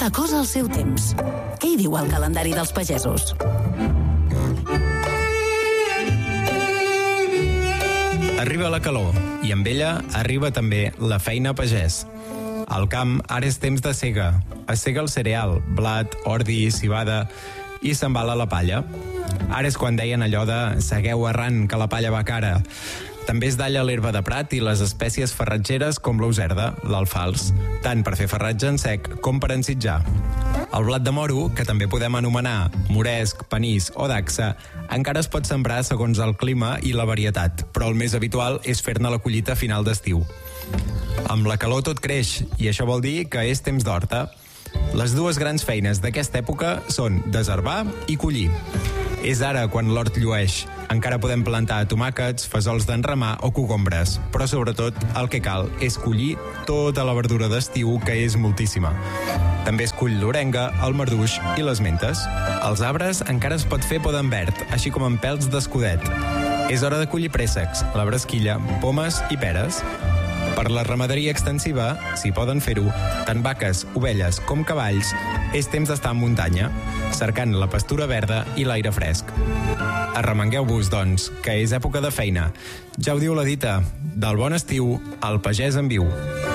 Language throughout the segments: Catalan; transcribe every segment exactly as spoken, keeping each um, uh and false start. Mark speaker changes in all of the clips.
Speaker 1: Cada cosa al seu temps. Què hi diu el calendari dels pagesos?
Speaker 2: Arriba la calor i amb ella arriba també la feina pagès. Al camp ara és temps de sega. Es sega el cereal, blat, ordi, civada i s'embala la palla. Ara és quan deien allò de segueu arran que la palla va cara. També es dalla l'herba de prat i les espècies farratgeres com l'auserda, l'alfals, tant per fer farratge en sec com per ensitjar. El blat de moro, que també podem anomenar moresc, panís o dacsa, encara es pot sembrar segons el clima i la varietat, però el més habitual és fer-ne la collita a final d'estiu. Amb la calor tot creix, i això vol dir que és temps d'horta. Les dues grans feines d'aquesta època són desherbar i collir. És ara quan l'hort llueix. Encara podem plantar tomàquets, fesols d'enramar o cogombres, però sobretot el que cal és collir tota la verdura d'estiu, que és moltíssima. També es cull l'orenga, el marduix i les mentes. Als arbres encara es pot fer poden verd, així com amb pèls d'escudet. És hora de collir préssecs, la bresquilla, pomes i peres. Per la ramaderia extensiva, si poden fer-ho, tant vaques, ovelles com cavalls, és temps d'estar en muntanya, cercant la pastura verda i l'aire fresc. Arremangueu-vos, doncs, que és època de feina. Ja ho diu la dita, del bon estiu, el pagès en viu.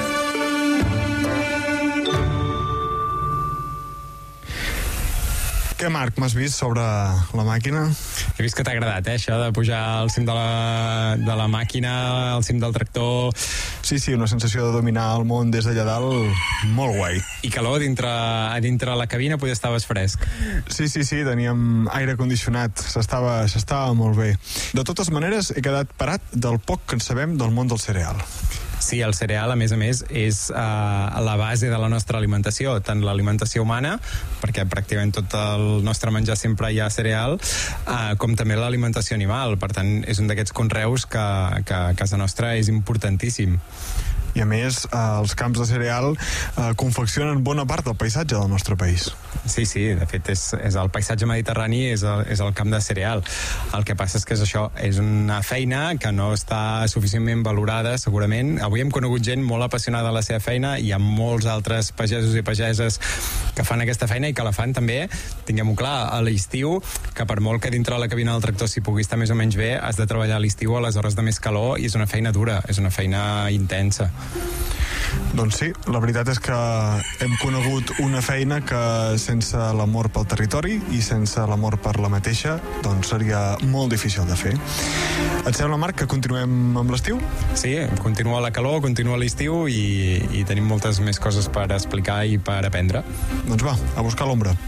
Speaker 3: Què, Marc, m'has vist sobre la màquina?
Speaker 2: He vist que t'ha agradat, eh, això de pujar al cim de la, de la màquina, al cim del tractor.
Speaker 3: Sí, sí, una sensació de dominar el món des d'allà dalt, molt guai.
Speaker 2: I calor dintre, a dintre la cabina, potser estaves fresc.
Speaker 3: Sí, sí, sí, teníem aire condicionat, s'estava, s'estava molt bé. De totes maneres, he quedat parat del poc que en sabem del món del cereal.
Speaker 2: Sí, el cereal, a més a més, és uh, la base de la nostra alimentació, tant l'alimentació humana, perquè pràcticament tot el nostre menjar sempre hi ha cereal, uh, com també l'alimentació animal. Per tant, és un d'aquests conreus que, que a casa nostra és importantíssim.
Speaker 3: I a més, eh, els camps de cereal eh, confeccionen bona part del paisatge del nostre país.
Speaker 2: Sí, sí, de fet és, és el paisatge mediterrani, és el, és el camp de cereal. El que passa és que és això, és una feina que no està suficientment valorada, segurament. Avui hem conegut gent molt apassionada de la seva feina, i hi ha molts altres pagesos i pageses que fan aquesta feina i que la fan també, tinguem-ho clar, a l'estiu, que per molt que dintre la cabina del tractor s'hi pugui estar més o menys bé, has de treballar a l'estiu a les hores de més calor, i és una feina dura, és una feina intensa.
Speaker 3: Doncs sí, la veritat és que hem conegut una feina que sense l'amor pel territori i sense l'amor per la mateixa, doncs seria molt difícil de fer. Et sembla, Marc, que continuem amb l'estiu?
Speaker 2: Sí, continua la calor, continua l'estiu i, i tenim moltes més coses per explicar i per aprendre.
Speaker 3: Doncs va, a buscar l'ombra.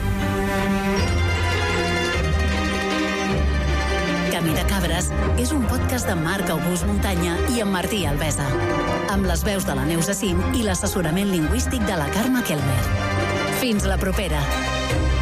Speaker 1: Camí de Cabres és un podcast de Marc August Muntanya i en Martí Alvesa, amb les veus de la Neus Acín i l'assessorament lingüístic de la Carme Kelmer. Fins la propera!